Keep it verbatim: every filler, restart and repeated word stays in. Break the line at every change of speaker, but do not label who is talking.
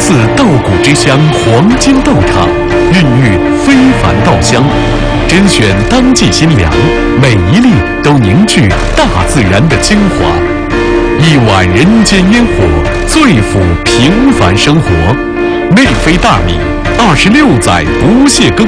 自稻谷之乡黄金豆厂，孕育非凡稻香，甄选当季新粮，每一粒都凝聚大自然的精华。一碗人间烟火，最抚平凡生活。内飞大米，二十六载不懈耕。